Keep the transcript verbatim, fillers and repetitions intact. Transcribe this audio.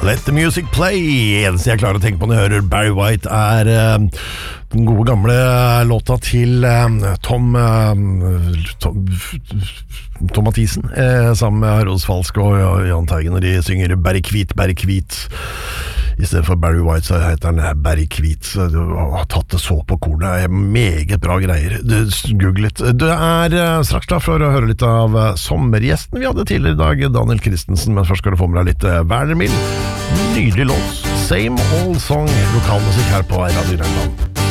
Let the music play. Eneste jeg klarer å tenke på når jeg hører Barry White er uh, den gode gamle låta til uh, Tom, uh, Tom Tom Mathisen uh, sammen med Harold Falsk og Jan Teigen, når de synger Barry Kvit, Barry Kvit. I stedet for Barry White så heter han Barry Kvit. Du har tatt det så på kornet. Det er meget bra greier. Du, Google litt. Du er uh, straks klar for å høre litt av uh, sommergjesten vi hadde tidligere i dag, Daniel Christensen, men først skal du få med deg litt uh, Werner Mill. Nydelig låt. Same Old Song. Lokalmusikk her på Radio Rønland.